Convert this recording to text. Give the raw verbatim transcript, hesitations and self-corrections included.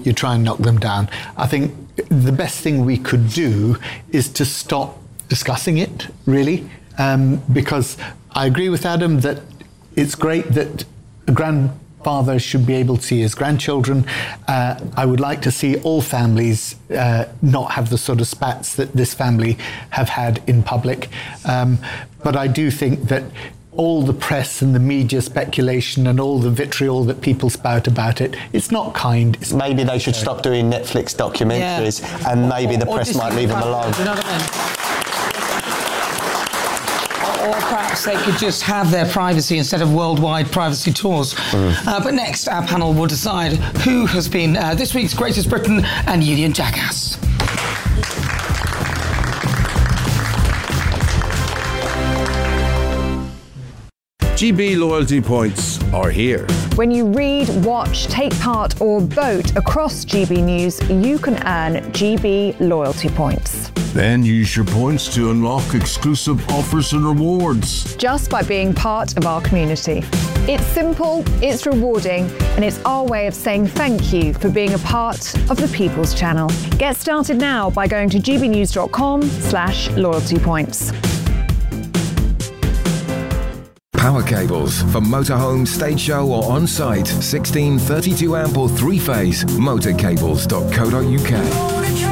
you try and knock them down. I think the best thing we could do is to stop discussing it, really, um, because I agree with Adam that it's great that a grandfather should be able to see his grandchildren. Uh, I would like to see all families uh, not have the sort of spats that this family have had in public. Um, but I do think that all the press and the media speculation and all the vitriol that people spout about it, it's not kind. It's maybe they should stop doing Netflix documentaries, yeah. and maybe or, the press might leave them alone. You know what I mean? Or perhaps they could just have their privacy instead of worldwide privacy tours. Mm. Uh, but next, our panel will decide who has been uh, this week's Greatest Britain and Union Jackass. G B loyalty points are here. When you read, watch, take part or vote across G B News, you can earn G B loyalty points. Then use your points to unlock exclusive offers and rewards. Just by being part of our community. It's simple, it's rewarding, and it's our way of saying thank you for being a part of the People's Channel. Get started now by going to gbnews.com slash loyalty points. Power cables for motorhome, stage show or on-site. sixteen, thirty-two amp or three-phase. motorcables dot co dot uk.